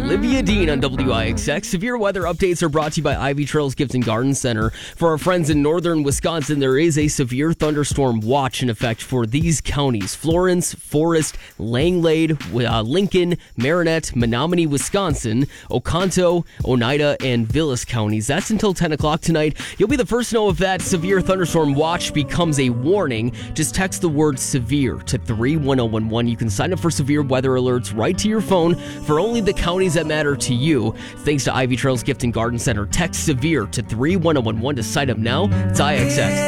Olivia Dean on WIXX. Severe weather updates are brought to you by Ivy Trails Gift and Garden Center. For our friends in northern Wisconsin, there is a severe thunderstorm watch in effect for these counties: Florence, Forest, Langlade, Lincoln, Marinette, Menominee, Wisconsin, Oconto, Oneida, and Vilas counties. That's until 10 o'clock tonight. You'll be the first to know if that severe thunderstorm watch becomes a warning. Just text the word severe to 31011. You can sign up for severe weather alerts right to your phone for only the counties that matter to you. Thanks to Ivy Trails Gift and Garden Center. Text severe to 31011 to sign up now. It's IXX.